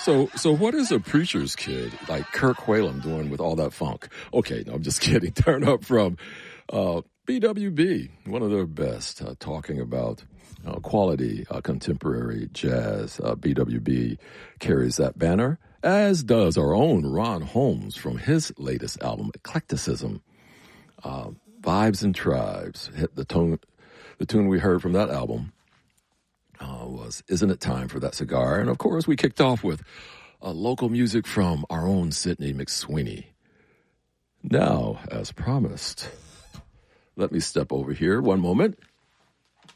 So what is a preacher's kid like Kirk Whalum doing with all that funk? Okay, no, I'm just kidding. Turn up from BWB, one of their best, talking about quality contemporary jazz. BWB carries that banner, as does our own Ron Holmes from his latest album, Eclecticism. Vibes and Tribes. Hit the tune we heard from that album was Isn't It Time for That Cigar? And of course, we kicked off with local music from our own Sydney McSweeney. Now, as promised, let me step over here one moment